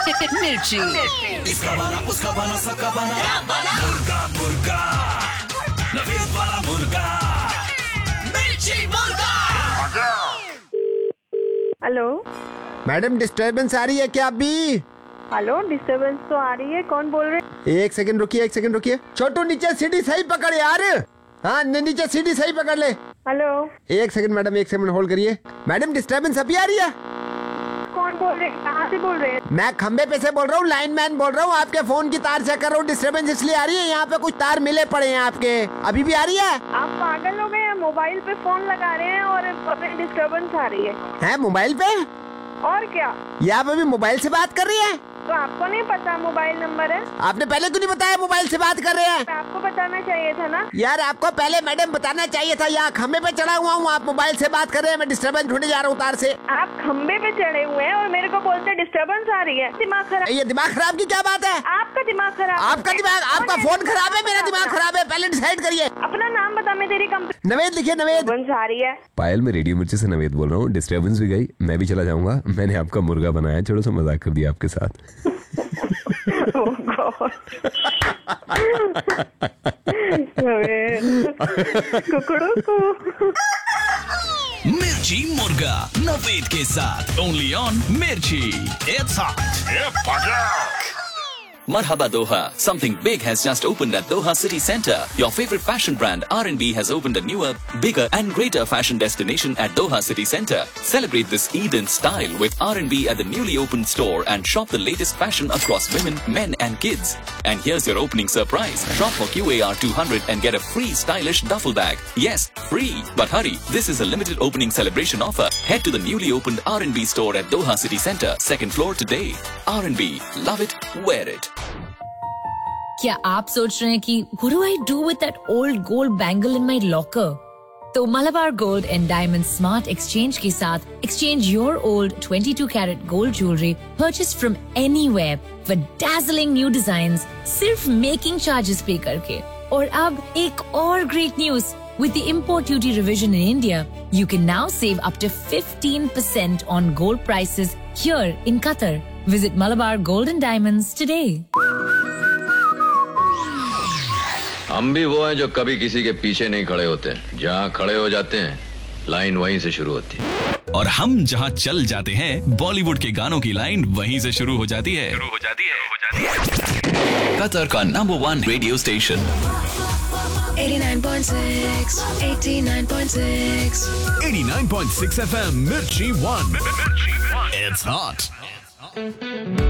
मिर्ची। इसका वाला उसका बना सबका बना मुर्गा मुर्गा नवीद वाला मुर्गा मिर्ची मुर्गा। हेलो मैडम डिस्टर्बेंस आ रही है क्या अभी? हेलो, डिस्टरबेंस तो आ रही है। कौन बोल रहे हैं? एक सेकंड रुकिए। छोटू नीचे सीढ़ी सही पकड़ यार। हाँ नीचे सीढ़ी सही पकड़ ले। हेलो, एक सेकंड होल्ड करिए। मैडम डिस्टर्बेंस अभी आ रही है? कौन बोल रहे हैं? कहाँ से बोल रहे हैं? मैं खंबे पे से बोल रहा हूँ, लाइनमैन बोल रहा हूँ। आपके फोन की तार चेक कर रहा हूँ, डिस्टर्बेंस इसलिए आ रही है। यहाँ पे कुछ तार मिले पड़े हैं आपके। अभी भी आ रही है? आप पागल हो गए हैं? मोबाइल पे फोन लगा रहे हैं और डिस्टरबेंस आ रही है मोबाइल पे? और क्या? ये आप अभी मोबाइल से बात कर रही है? तो आपको नहीं पता मोबाइल नंबर है? आपने पहले क्यों नहीं बताया मोबाइल से बात कर रहे हैं? आपको बताना चाहिए था ना यार। आपको पहले मैडम बताना चाहिए था। यहाँ खंबे पे चढ़ा हुआ हूँ, आप मोबाइल से बात कर रहे हैं। मैं डिस्टर्बेंस ढूंढने जा रहा हूँ तार से। आप खंबे पे चढ़े हुए हैं और मेरे को बोलते हैं डिस्टरबेंस आ रही है। दिमाग खराब? ये दिमाग खराब की क्या बात है? आपका दिमाग खराब? आपका दिमाग? आपका फोन खराब है, मेरा दिमाग खराब है? पहले डिसाइड करिए। अपना नाम बता, मैं तेरी कंपनी। नवेद लिखिए, नवेद। आ रही है। पायल, मैं रेडियो मिर्ची से नवेद बोल रहा हूँ। डिस्टर्बेंस भी गई, मैं भी चला जाऊंगा। मैंने आपका मुर्गा बनाया, छोड़ो सा मजाक कर दिया आपके साथ। कुकड़ों को मिर्ची मुर्गा नवेद के साथ ओनली ऑन मिर्ची। It's hot. Marhaba Doha. Something big has just opened at Doha City Centre. Your favorite fashion brand R&B has opened a newer, bigger and greater fashion destination at Doha City Centre. Celebrate this Eid in style with R&B at the newly opened store and shop the latest fashion across women, men and kids. And here's your opening surprise. Shop for QAR 200 and get a free stylish duffel bag. Yes, free. But hurry, this is a limited opening celebration offer. Head to the newly opened R&B store at Doha City Centre, 2nd floor today. R&B. Love it, wear it. क्या आप सोच रहे हैं कि what do I do with that old gold bangle in my locker? तो Malabar Gold and Diamond Smart Exchange के साथ exchange your old 22 karat gold jewelry purchased from anywhere for dazzling new designs सिर्फ making charges पे करके। और अब एक और great news. With the import duty revision in India, you can now save up to 15% on gold prices here in Qatar. Visit Malabar Gold and Diamonds today. हम भी वो हैं जो कभी किसी के पीछे नहीं खड़े होते। जहाँ खड़े हो जाते हैं लाइन वहीं से शुरू होती है। और हम जहाँ चल जाते हैं बॉलीवुड के गानों की लाइन वहीं से शुरू हो जाती है। कतर का नंबर 1 रेडियो स्टेशन 89.6 89.6 FM मिर्ची 1। It's hot.